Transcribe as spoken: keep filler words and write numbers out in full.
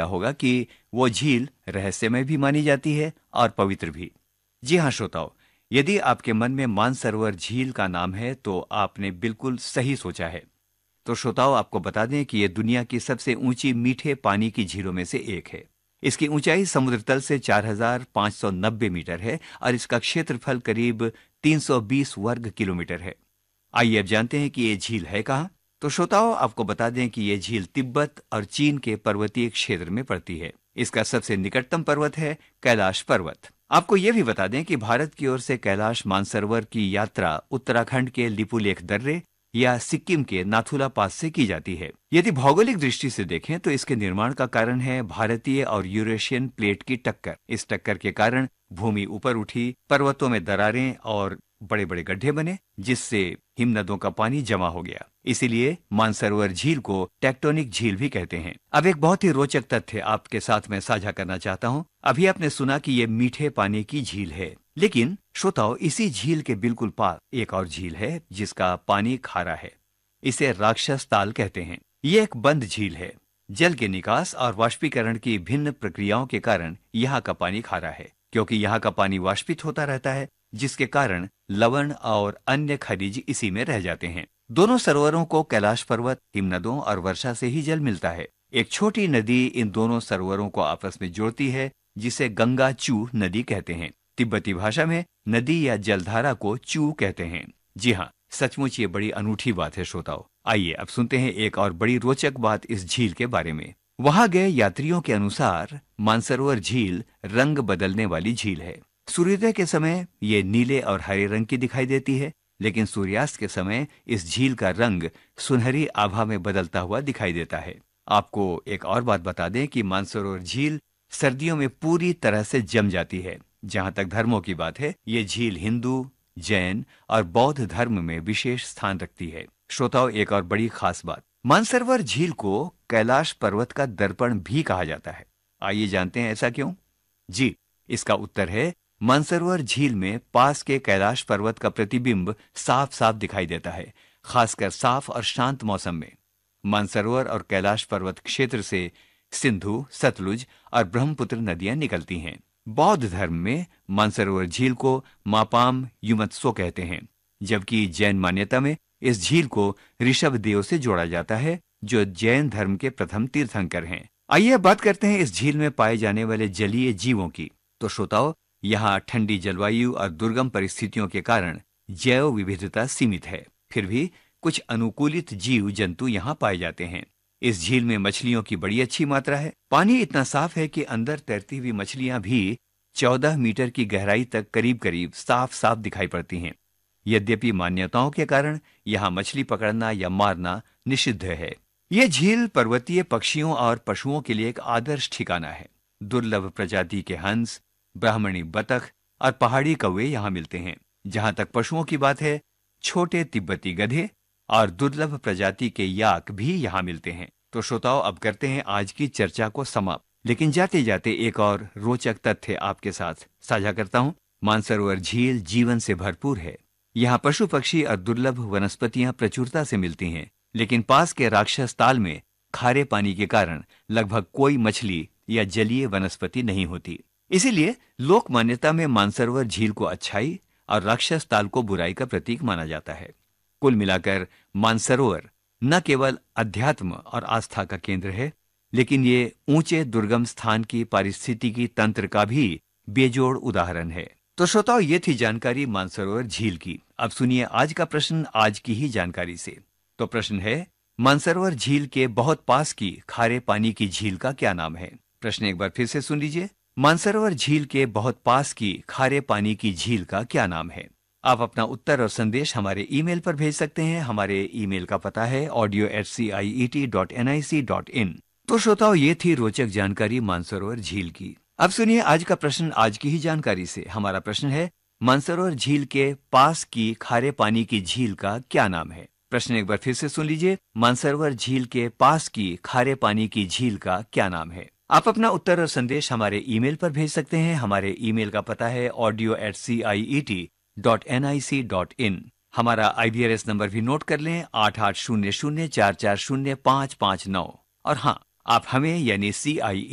होगा कि वो झील रहस्यमय भी मानी जाती है और पवित्र भी। जी हाँ श्रोताओ, यदि आपके मन में मानसरोवर झील का नाम है तो आपने बिल्कुल सही सोचा है। तो श्रोताओं, आपको बता दें कि यह दुनिया की सबसे ऊंची मीठे पानी की झीलों में से एक है। इसकी ऊंचाई समुद्र तल से चार हज़ार पाँच सौ नब्बे मीटर है और इसका क्षेत्रफल करीब तीन सौ बीस वर्ग किलोमीटर है। आइए अब जानते हैं कि ये झील है कहाँ। तो श्रोताओं, आपको बता दें कि ये झील तिब्बत और चीन के पर्वतीय क्षेत्र में पड़ती है। इसका सबसे निकटतम पर्वत है कैलाश पर्वत। आपको यह भी बता दें कि भारत की ओर से कैलाश मानसरोवर की यात्रा उत्तराखंड के लिपुलेख दर्रे या सिक्किम के नाथुला पास से की जाती है। यदि भौगोलिक दृष्टि से देखें तो इसके निर्माण का कारण है भारतीय और यूरेशियन प्लेट की टक्कर। इस टक्कर के कारण भूमि ऊपर उठी, पर्वतों में दरारें और बड़े बड़े गड्ढे बने, जिससे हिमनदों का पानी जमा हो गया। इसीलिए मानसरोवर झील को टेक्टोनिक झील भी कहते हैं। अब एक बहुत ही रोचक तथ्य आपके साथ मैं साझा करना चाहता हूँ। अभी आपने सुना कि ये मीठे पानी की झील है, लेकिन श्रोताओं, इसी झील के बिल्कुल पास एक और झील है जिसका पानी खारा है। इसे राक्षस ताल कहते हैं। ये एक बंद झील है। जल के निकास और वाष्पीकरण की भिन्न प्रक्रियाओं के कारण यहाँ का पानी खारा है, क्योंकि यहाँ का पानी वाष्पित होता रहता है, जिसके कारण लवण और अन्य खनिज इसी में रह जाते हैं। दोनों सरोवरों को कैलाश पर्वत, हिमनदों और वर्षा से ही जल मिलता है। एक छोटी नदी इन दोनों सरोवरों को आपस में जोड़ती है, जिसे गंगा चू नदी कहते हैं। तिब्बती भाषा में नदी या जलधारा को चू कहते हैं। जी हाँ, सचमुच ये बड़ी अनूठी बात है श्रोताओ। आइए अब सुनते हैं एक और बड़ी रोचक बात इस झील के बारे में। वहां गए यात्रियों के अनुसार मानसरोवर झील रंग बदलने वाली झील है। सूर्योदय के समय ये नीले और हरे रंग की दिखाई देती है, लेकिन सूर्यास्त के समय इस झील का रंग सुनहरी आभा में बदलता हुआ दिखाई देता है। आपको एक और बात बता दें कि मानसरोवर झील सर्दियों में पूरी तरह से जम जाती है। जहां तक धर्मों की बात है, ये झील हिंदू, जैन और बौद्ध धर्म में विशेष स्थान रखती है। श्रोताओं, एक और बड़ी खास बात, मानसरोवर झील को कैलाश पर्वत का दर्पण भी कहा जाता है। आइए जानते हैं ऐसा क्यों। जी, इसका उत्तर है मानसरोवर झील में पास के कैलाश पर्वत का प्रतिबिंब साफ साफ दिखाई देता है, खासकर साफ और शांत मौसम में। मानसरोवर और कैलाश पर्वत क्षेत्र से सिंधु, सतलुज और ब्रह्मपुत्र नदियां निकलती हैं। बौद्ध धर्म में मानसरोवर झील को मापाम युमत्सो कहते हैं, जबकि जैन मान्यता में इस झील को ऋषभ देव से जोड़ा जाता है, जो जैन धर्म के प्रथम तीर्थंकर हैं। आइए बात करते हैं इस झील में पाए जाने वाले जलीय जीवों की। तो श्रोताओं, यहाँ ठंडी जलवायु और दुर्गम परिस्थितियों के कारण जैव विविधता सीमित है। फिर भी कुछ अनुकूलित जीव जंतु यहाँ पाए जाते हैं। इस झील में मछलियों की बड़ी अच्छी मात्रा है। पानी इतना साफ है कि अंदर तैरती हुई मछलियां भी चौदह मीटर की गहराई तक करीब करीब साफ साफ दिखाई पड़ती हैं। यद्यपि मान्यताओं के कारण यहाँ मछली पकड़ना या मारना निषिद्ध है। ये झील पर्वतीय पक्षियों और पशुओं के लिए एक आदर्श ठिकाना है। दुर्लभ प्रजाति के हंस, ब्राह्मणी बतख और पहाड़ी कौवे यहाँ मिलते हैं। जहां तक पशुओं की बात है, छोटे तिब्बती गधे और दुर्लभ प्रजाति के याक भी यहाँ मिलते हैं। तो श्रोताओं, अब करते हैं आज की चर्चा को समाप्त, लेकिन जाते जाते एक और रोचक तथ्य आपके साथ साझा करता हूँ। मानसरोवर झील जीवन से भरपूर है। यहाँ पशु पक्षी और दुर्लभ वनस्पतियां प्रचुरता से मिलती हैं, लेकिन पास के राक्षस ताल में खारे पानी के कारण लगभग कोई मछली या जलीय वनस्पति नहीं होती। इसीलिए लोक मान्यता में मानसरोवर झील को अच्छाई और राक्षस ताल को बुराई का प्रतीक माना जाता है। कुल मिलाकर मानसरोवर न केवल अध्यात्म और आस्था का केंद्र है, लेकिन ये ऊंचे दुर्गम स्थान की पारिस्थितिकी तंत्र का भी बेजोड़ उदाहरण है। तो श्रोताओं, ये थी जानकारी मानसरोवर झील की। अब सुनिए आज का प्रश्न आज की ही जानकारी से। तो प्रश्न है, मानसरोवर झील के बहुत पास की खारे पानी की झील का क्या नाम है? प्रश्न एक बार फिर से सुन लीजिए। मानसरोवर झील के बहुत पास की खारे पानी की झील का क्या नाम है? आप अपना उत्तर और संदेश हमारे ईमेल पर भेज सकते हैं। हमारे ईमेल का पता है audio eight C I E T dot N I C dot in. तो श्रोताओं, ये थी रोचक जानकारी मानसरोवर झील की। अब सुनिए आज का प्रश्न आज की ही जानकारी से। हमारा प्रश्न है, मानसरोवर झील के पास की खारे पानी की झील का क्या नाम है? प्रश्न एक बार फिर से सुन लीजिए। मानसरोवर झील के पास की खारे पानी की झील का क्या नाम है? आप अपना उत्तर और संदेश हमारे ईमेल पर भेज सकते हैं। हमारे ईमेल का पता है audio eight C I E T dot N I C dot in. हमारा आई बी आर एस नंबर भी नोट कर लें, आठ आठ शून्य शून्य चार चार शून्य पाँच पाँच नौ। और हाँ, आप हमें यानी सी आई